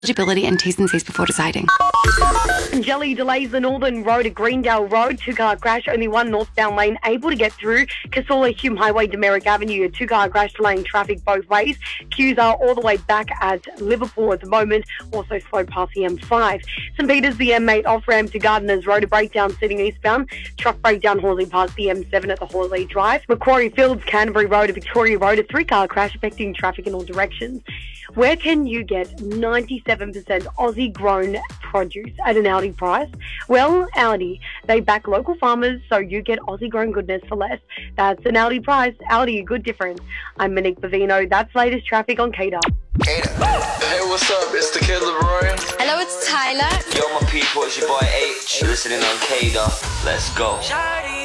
Eligibility and T's and C's before deciding. Jelly delays the Northern Road at Greendale Road. Two-car crash, only one northbound lane able to get through. Casula Hume Highway to Merrick Avenue, a two-car crash delaying traffic both ways. Queues are all the way back at Liverpool at the moment, also slow past the M5. St Peters, the M8 off-ramp to Gardeners Road, a breakdown sitting eastbound. Truck breakdown Horsley past the M7 at the Horsley Drive. Macquarie Fields, Canterbury Road to Victoria Road, a three-car crash affecting traffic in all directions. Where can you get 97% Aussie-grown produce at an Aldi price? Well, Aldi. They back local farmers, so you get Aussie-grown goodness for less. That's an Aldi price. Aldi, a good difference. I'm Monique Bavino. That's latest traffic on KDA. Hey, what's up? It's the Kid Leroy. Hello, it's Tyler. Yo, my people, it's your boy H. You're listening on KDA. Let's go.